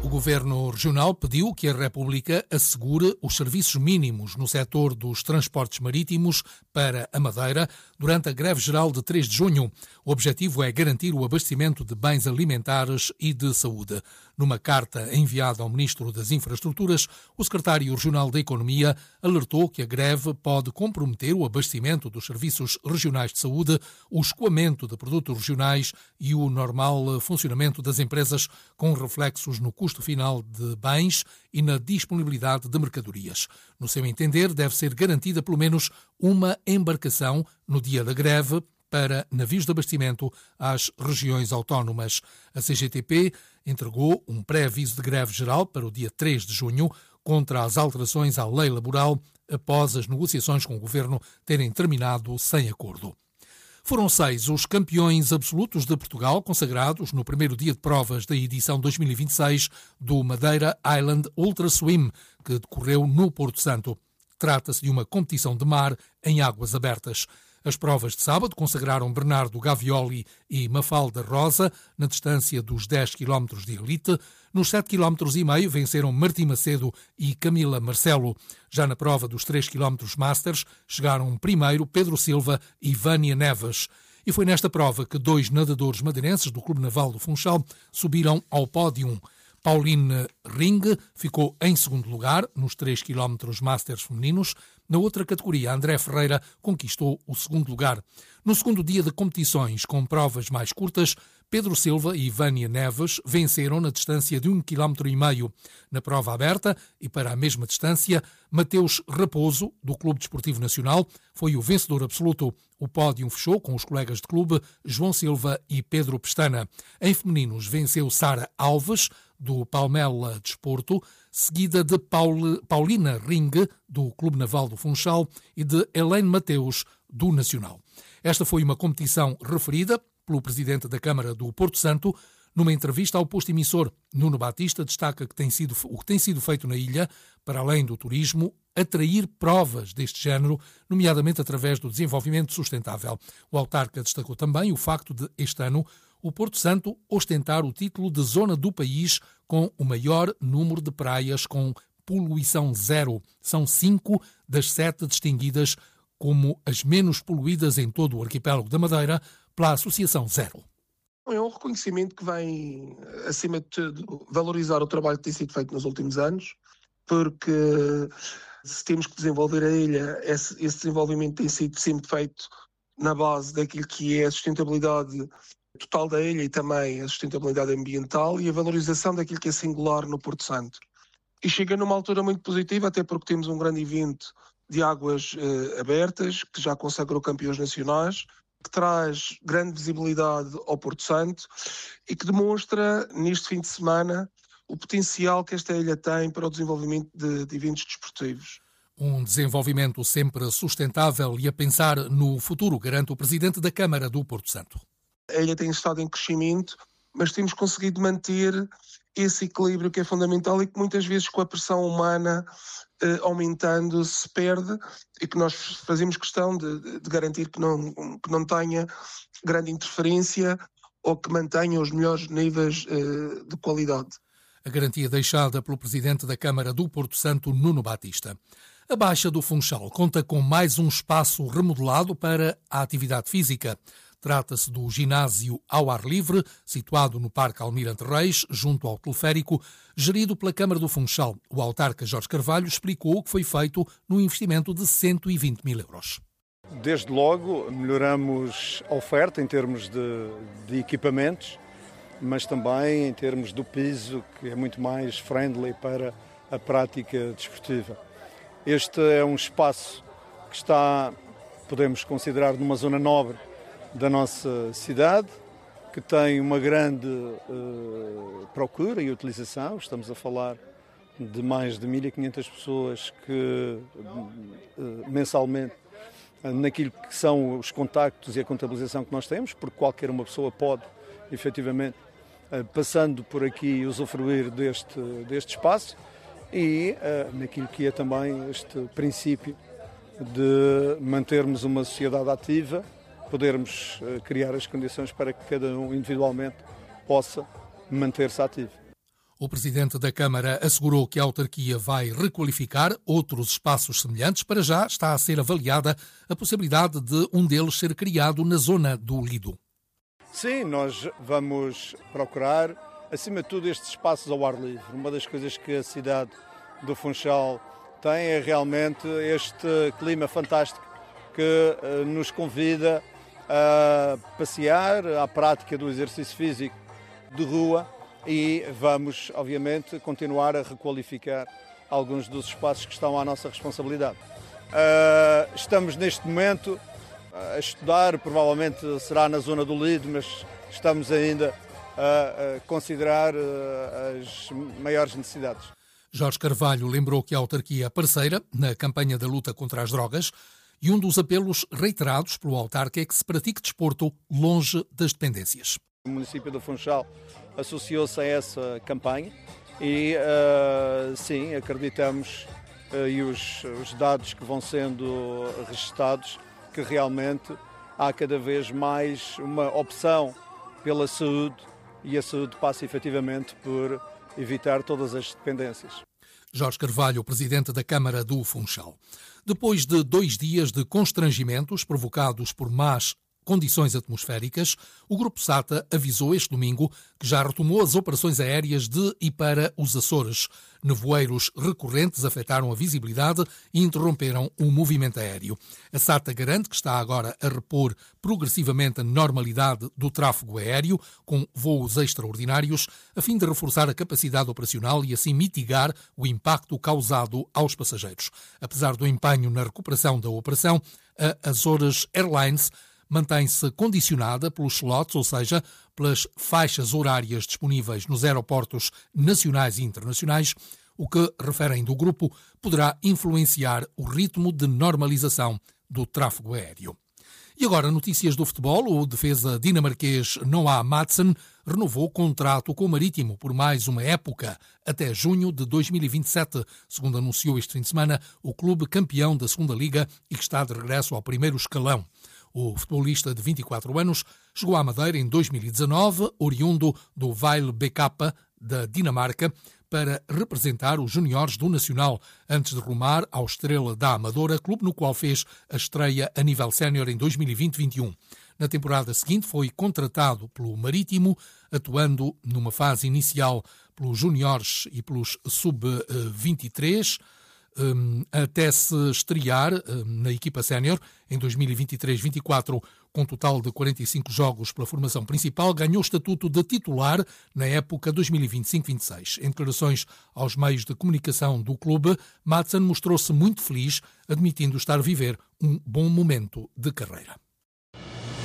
O Governo Regional pediu que a República assegure os serviços mínimos no setor dos transportes marítimos para a Madeira durante a greve geral de 3 de junho. O objetivo é garantir o abastecimento de bens alimentares e de saúde. Numa carta enviada ao Ministro das Infraestruturas, o Secretário Regional da Economia alertou que a greve pode comprometer o abastecimento dos serviços regionais de saúde, o escoamento de produtos regionais e o normal funcionamento das empresas, com reflexos no custo final de bens e na disponibilidade de mercadorias. No seu entender, deve ser garantida pelo menos uma embarcação no dia da greve para navios de abastecimento às regiões autónomas. A CGTP entregou um pré-aviso de greve geral para o dia 3 de junho contra as alterações à lei laboral após as negociações com o Governo terem terminado sem acordo. Foram 6 os campeões absolutos de Portugal consagrados no primeiro dia de provas da edição 2026 do Madeira Island Ultra Swim, que decorreu no Porto Santo. Trata-se de uma competição de mar em águas abertas. As provas de sábado consagraram Bernardo Gavioli e Mafalda Rosa na distância dos 10 km de elite. Nos 7,5 km venceram Martim Macedo e Camila Marcelo. Já na prova dos 3 km Masters chegaram primeiro Pedro Silva e Vânia Neves. E foi nesta prova que 2 nadadores madeirenses do Clube Naval do Funchal subiram ao pódio. Pauline Ring ficou em segundo lugar nos 3 km Masters femininos. Na outra categoria, André Ferreira conquistou o segundo lugar. No segundo dia de competições com provas mais curtas, Pedro Silva e Vânia Neves venceram na distância de 1,5 km. Na prova aberta e para a mesma distância, Mateus Raposo, do Clube Desportivo Nacional, foi o vencedor absoluto. O pódio fechou com os colegas de clube João Silva e Pedro Pestana. Em femininos, venceu Sara Alves, do Palmela Desporto, seguida de Paulina Ring, do Clube Naval do Funchal, e de Helene Mateus, do Nacional. Esta foi uma competição referida pelo Presidente da Câmara do Porto Santo. Numa entrevista ao posto emissor, Nuno Batista destaca que o que tem sido feito na ilha, para além do turismo, atrair provas deste género, nomeadamente através do desenvolvimento sustentável. O autarca destacou também o facto de, este ano, o Porto Santo ostentar o título de zona do país com o maior número de praias com poluição zero. São 5 das 7 distinguidas como as menos poluídas em todo o arquipélago da Madeira pela Associação Zero. É um reconhecimento que vem, acima de tudo, valorizar o trabalho que tem sido feito nos últimos anos, porque se temos que desenvolver a ilha, esse desenvolvimento tem sido sempre feito na base daquilo que é a sustentabilidade total da ilha e também a sustentabilidade ambiental e a valorização daquilo que é singular no Porto Santo. E chega numa altura muito positiva, até porque temos um grande evento de águas abertas, que já consagrou campeões nacionais, que traz grande visibilidade ao Porto Santo e que demonstra, neste fim de semana, o potencial que esta ilha tem para o desenvolvimento de eventos desportivos. Um desenvolvimento sempre sustentável e a pensar no futuro, garante o Presidente da Câmara do Porto Santo. A ilha tem estado em crescimento, mas temos conseguido manter esse equilíbrio que é fundamental e que muitas vezes com a pressão humana aumentando se perde e que nós fazemos questão de garantir que não tenha grande interferência ou que mantenha os melhores níveis de qualidade. A garantia deixada pelo Presidente da Câmara do Porto Santo, Nuno Batista. A Baixa do Funchal conta com mais um espaço remodelado para a atividade física. Trata-se do ginásio ao ar livre, situado no Parque Almirante Reis, junto ao teleférico, gerido pela Câmara do Funchal. O autarca Jorge Carvalho explicou o que foi feito no investimento de 120 mil euros. Desde logo melhoramos a oferta em termos de equipamentos, mas também em termos do piso, que é muito mais friendly para a prática desportiva. Este é um espaço que está, podemos considerar, numa zona nobre da nossa cidade, que tem uma grande procura e utilização. Estamos a falar de mais de 1.500 pessoas que mensalmente, naquilo que são os contactos e a contabilização que nós temos, porque qualquer uma pessoa pode, efetivamente, passando por aqui, usufruir deste espaço e naquilo que é também este princípio de mantermos uma sociedade ativa, podermos criar as condições para que cada um individualmente possa manter-se ativo. O presidente da Câmara assegurou que a autarquia vai requalificar outros espaços semelhantes. Para já está a ser avaliada a possibilidade de um deles ser criado na zona do Lido. Sim, nós vamos procurar, acima de tudo, estes espaços ao ar livre. Uma das coisas que a cidade do Funchal tem é realmente este clima fantástico que nos convida a passear, à prática do exercício físico de rua, e vamos, obviamente, continuar a requalificar alguns dos espaços que estão à nossa responsabilidade. Estamos neste momento a estudar, provavelmente será na zona do Lido, mas estamos ainda a considerar as maiores necessidades. Jorge Carvalho lembrou que a autarquia é parceira na campanha da luta contra as drogas e um dos apelos reiterados pelo autarca é que se pratique desporto longe das dependências. O município do Funchal associou-se a essa campanha e, sim, acreditamos, e os dados que vão sendo registados, que realmente há cada vez mais uma opção pela saúde e a saúde passa efetivamente por evitar todas as dependências. Jorge Carvalho, presidente da Câmara do Funchal. Depois de 2 dias de constrangimentos provocados por más condições atmosféricas, o Grupo SATA avisou este domingo que já retomou as operações aéreas de e para os Açores. Nevoeiros recorrentes afetaram a visibilidade e interromperam o movimento aéreo. A SATA garante que está agora a repor progressivamente a normalidade do tráfego aéreo, com voos extraordinários, a fim de reforçar a capacidade operacional e assim mitigar o impacto causado aos passageiros. Apesar do empenho na recuperação da operação, a Azores Airlines mantém-se condicionada pelos slots, ou seja, pelas faixas horárias disponíveis nos aeroportos nacionais e internacionais, o que, referem do grupo, poderá influenciar o ritmo de normalização do tráfego aéreo. E agora, notícias do futebol. O defesa dinamarquês Noah Madsen renovou o contrato com o Marítimo por mais uma época, até junho de 2027, segundo anunciou este fim de semana o clube campeão da Segunda Liga e que está de regresso ao primeiro escalão. O futebolista de 24 anos chegou à Madeira em 2019, oriundo do Vejle BK da Dinamarca, para representar os juniores do Nacional, antes de rumar ao Estrela da Amadora, clube no qual fez a estreia a nível sénior em 2020-21. Na temporada seguinte foi contratado pelo Marítimo, atuando numa fase inicial pelos juniores e pelos sub-23, até se estrear na equipa sénior em 2023-24, com um total de 45 jogos pela formação principal, ganhou o estatuto de titular na época 2025-26. Em declarações aos meios de comunicação do clube, Madsen mostrou-se muito feliz, admitindo estar a viver um bom momento de carreira.